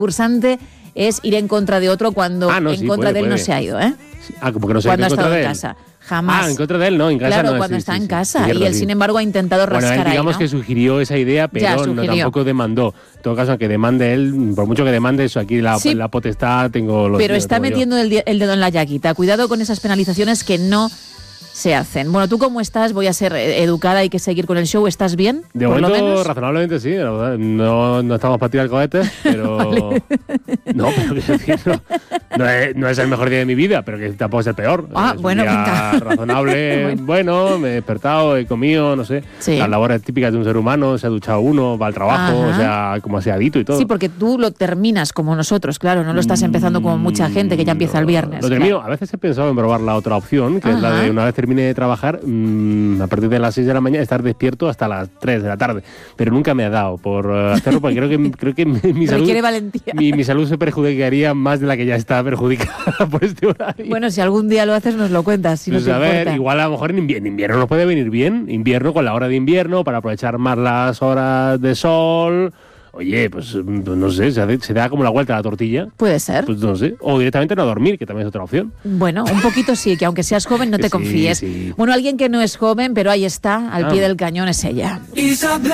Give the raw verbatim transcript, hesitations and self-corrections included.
Cursante es ir en contra de otro cuando Ah, no, en sí, contra puede, de él puede. no se ha ido, ¿eh? Ah, porque no sé Cuando ha en contra estado de en él. casa. Jamás. Ah, en contra de él, no, en casa Claro, no. cuando sí, está sí, en sí, casa. cierto, y él, sí. sin embargo, ha intentado Bueno, rascar él digamos ahí, ¿no? que sugirió esa idea, Ya, pero no, sugirió. tampoco demandó. En todo caso, que demande él, por mucho que demande eso, aquí la, Sí, la potestad tengo los Pero está metiendo el, el dedo en la llaguita. Cuidado con esas penalizaciones que no se hacen. Bueno, ¿tú cómo estás? Voy a ser educada, hay que seguir con el show. ¿Estás bien? De por momento, lo menos. razonablemente sí, la verdad. No, no estamos para tirar cohetes, pero... Vale. No, pero quiero decir, no, no, es, no es el mejor día de mi vida, pero que tampoco es el peor. Ah, es un bueno, día venga. razonable, Bueno. bueno, me he despertado, he comido, no sé. Sí. Las labores típicas de un ser humano, se ha duchado uno, va al trabajo, Ajá. o sea, como aseadito y todo. Sí, porque tú lo terminas como nosotros, claro, no lo estás empezando como mucha gente que ya empieza el viernes. Lo termino. Claro. A veces he pensado en probar la otra opción, que es la Ajá. de una vez termine de trabajar, mmm, a partir de las seis de la mañana, estar despierto hasta las tres de la tarde. Pero nunca me ha dado por uh, hacerlo, porque creo que, creo que mi, mi salud, Requiere valentía. mi, mi salud se perjudicaría más de la que ya está perjudicada por este horario. Bueno, si algún día lo haces, nos lo cuentas, si Pues no te a ver, importa. igual a lo mejor en invierno, en invierno nos puede venir bien, invierno con la hora de invierno, para aprovechar más las horas de sol. Oye, pues no sé, se, hace- se da como la vuelta a la tortilla. Puede ser. Pues no sé. O directamente no dormir, que también es otra opción. Bueno, un poquito sí, que aunque seas joven no Que te sí, confíes. sí. Bueno, alguien que no es joven, pero ahí está, al Ah. pie del cañón, es ella.